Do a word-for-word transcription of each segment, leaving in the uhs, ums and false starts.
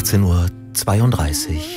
achtzehn Uhr zweiunddreißig.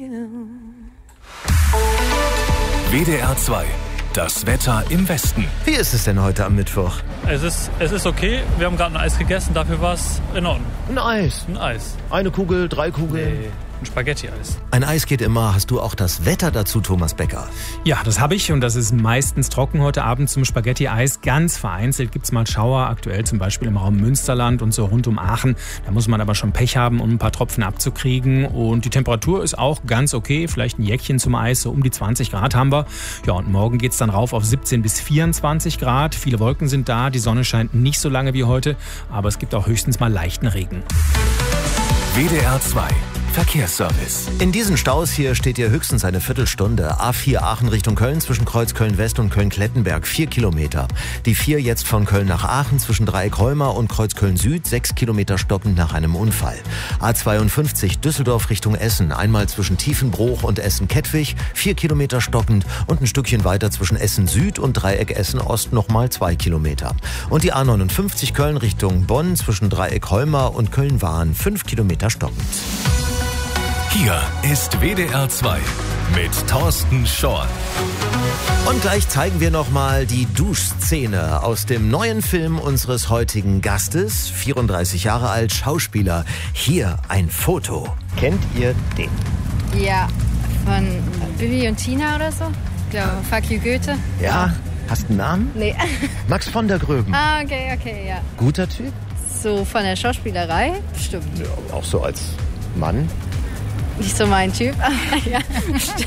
W D R zwei. Das Wetter im Westen. Wie ist es denn heute am Mittwoch? Es ist, es ist okay. Wir haben gerade ein Eis gegessen, dafür war es in Ordnung. Ein Eis. Ein Eis. Eine Kugel, drei Kugeln. Nee, ein Spaghetti-Eis. Ein Eis geht immer. Hast du auch das Wetter dazu, Thomas Becker? Ja, das habe ich und das ist meistens trocken heute Abend zum Spaghetti-Eis. Ganz vereinzelt gibt es mal Schauer, aktuell zum Beispiel im Raum Münsterland und so rund um Aachen. Da muss man aber schon Pech haben, um ein paar Tropfen abzukriegen. Und die Temperatur ist auch ganz okay, vielleicht ein Jäckchen zum Eis, so um die zwanzig Grad haben wir. Ja, und morgen geht es dann rauf auf siebzehn bis vierundzwanzig Grad. Viele Wolken sind da, die Sonne scheint nicht so lange wie heute, aber es gibt auch höchstens mal leichten Regen. W D R zwei. Verkehrsservice. In diesen Staus hier steht ihr höchstens eine Viertelstunde. A vier Aachen Richtung Köln zwischen Kreuz Köln-West und Köln-Klettenberg, vier Kilometer. Die vier jetzt von Köln nach Aachen zwischen Dreieck Holmer und Kreuz Köln-Süd, sechs Kilometer stockend nach einem Unfall. A zweiundfünfzig Düsseldorf Richtung Essen, einmal zwischen Tiefenbruch und Essen-Kettwig, vier Kilometer stockend und ein Stückchen weiter zwischen Essen-Süd und Dreieck Essen-Ost nochmal zwei Kilometer. Und die A neunundfünfzig Köln Richtung Bonn zwischen Dreieck Holmer und Köln-Wahn, fünf Kilometer stockend. Hier ist W D R zwei mit Thorsten Schorn. Und gleich zeigen wir nochmal die Duschszene aus dem neuen Film unseres heutigen Gastes, vierunddreißig Jahre alt, Schauspieler. Hier ein Foto. Kennt ihr den? Ja, von Bibi und Tina oder so. Ich glaube, Fuck you Goethe. Ja, hast du einen Namen? Nee. Max von der Gröben. Ah, okay, okay, ja. Guter Typ? So von der Schauspielerei? Bestimmt. Ja, auch so als Mann. Nicht so mein Typ, aber ja.